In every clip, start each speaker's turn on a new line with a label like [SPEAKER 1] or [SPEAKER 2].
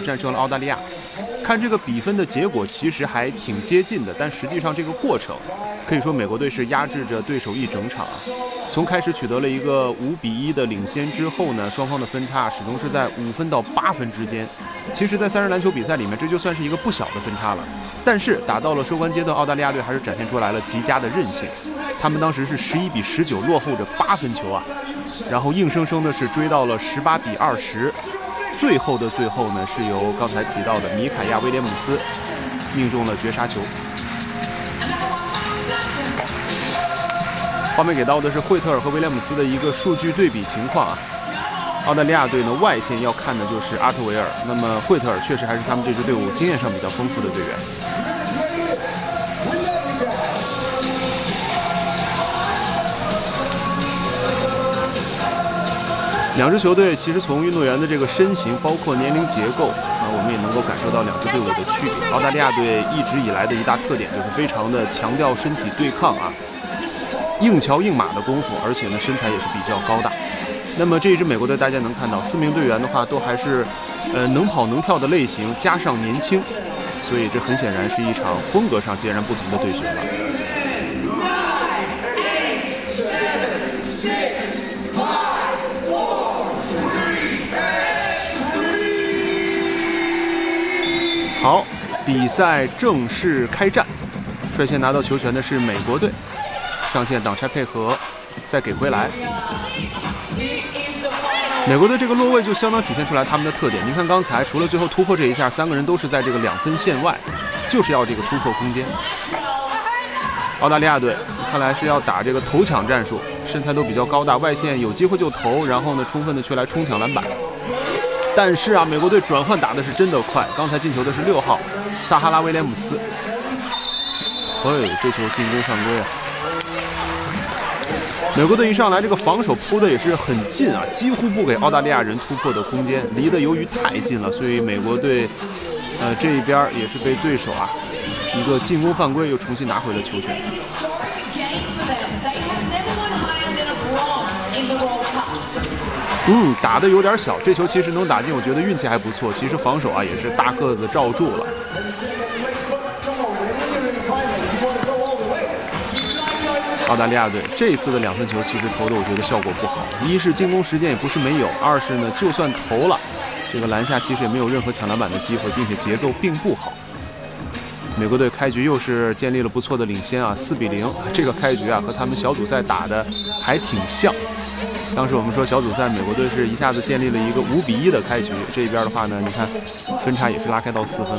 [SPEAKER 1] 战胜了澳大利亚。看这个比分的结果，其实还挺接近的，但实际上这个过程，可以说美国队是压制着对手一整场啊。从开始取得了一个5-1的领先之后呢，双方的分差始终是在5分到8分之间。其实，在3人篮球比赛里面，这就算是一个不小的分差了。但是打到了收官阶段，澳大利亚队还是展现出来了极佳的韧性。他们当时是11-19落后着8分球啊，然后硬生生的是追到了18-20。最后的最后呢，是由刚才提到的米凯亚·威廉姆斯命中了绝杀球。画面给到的是惠特尔和威廉姆斯的一个数据对比情况啊。澳大利亚队呢外线要看的就是阿特维尔，那么惠特尔确实还是他们这支队伍经验上比较丰富的队员。两支球队其实从运动员的这个身形，包括年龄结构，我们也能够感受到两支队伍的区别。澳大利亚队一直以来的一大特点就是非常的强调身体对抗啊，硬桥硬马的功夫，而且呢身材也是比较高大。那么这一支美国队，大家能看到4名队员的话，都还是能跑能跳的类型，加上年轻，所以这很显然是一场风格上截然不同的对决了。好，比赛正式开战，率先拿到球权的是美国队，上线挡拆配合，再给回来。美国队这个落位就相当体现出来他们的特点。您看刚才除了最后突破这一下，3个人都是在这个2分线外，就是要这个突破空间。澳大利亚队看来是要打这个头抢战术，身材都比较高大，外线有机会就投，然后呢充分的去来冲抢篮板。但是啊，美国队转换打的是真的快。刚才进球的是6号萨哈拉·威廉姆斯，这球进攻犯规啊！美国队一上来，这个防守扑的也是很近啊，几乎不给澳大利亚人突破的空间，离得由于太近了，所以美国队这一边也是被对手啊一个进攻犯规又重新拿回了球权。打得有点小，这球其实能打进，我觉得运气还不错。其实防守啊也是大个子罩住了。澳大利亚队这一次的2分球其实投的我觉得效果不好，一是进攻时间也不是没有，二是呢就算投了，这个篮下其实也没有任何抢篮板的机会，并且节奏并不好。美国队开局又是建立了不错的领先啊，4-0。这个开局啊和他们小组赛打的还挺像。当时我们说小组赛美国队是一下子建立了一个5-1的开局，这一边的话呢，你看分差也是拉开到4分。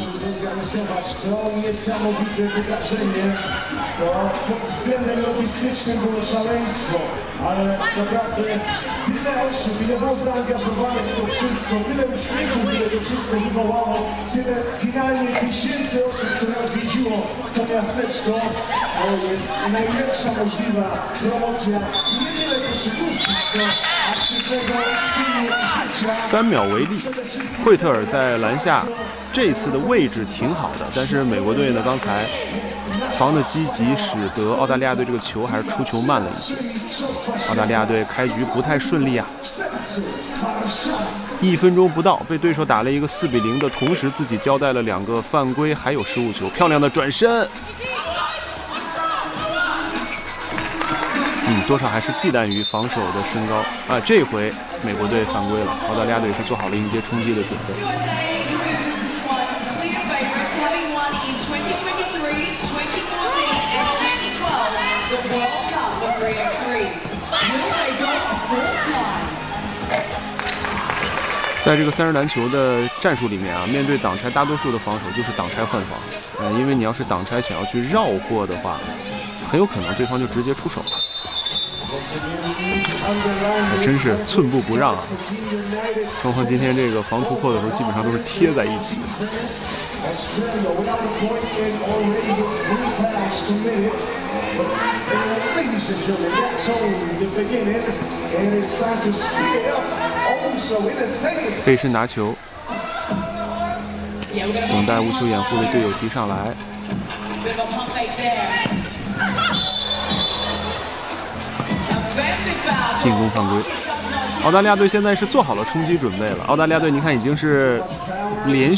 [SPEAKER 2] Tyle osób, ile było zaangażowanych w to wszystko, tyle uśmiechów, ile to wszystko wywołało, tyle finalnie tysięcy osób, które odwiedziło to miasteczko. To jest najlepsza możliwa promocja nie tyle koszykówki, co aktywnego stylu życia.
[SPEAKER 1] 3秒为例，惠特尔在篮下这一次的位置挺好的，但是美国队呢刚才防的积极，使得澳大利亚队这个球还是出球慢了一些。澳大利亚队开局不太顺利啊，1分钟不到被对手打了一个4-0的同时，自己交代了2个犯规，还有失误球，漂亮的转身。多少还是忌惮于防守的身高啊。这回美国队犯规了，澳大利亚队是做好了迎接冲击的准备。在这个3人篮球的战术里面啊，面对挡拆，大多数的防守就是挡拆换防，因为你要是挡拆想要去绕过的话，很有可能对方就直接出手了。真是寸步不让啊！双方今天这个防突破的时候，基本上都是贴在一起的。背身拿球，等待无球掩护的队友提上来。进攻犯规，澳大利亚队现在是做好了冲击准备了。澳大利亚队，你看已经是连续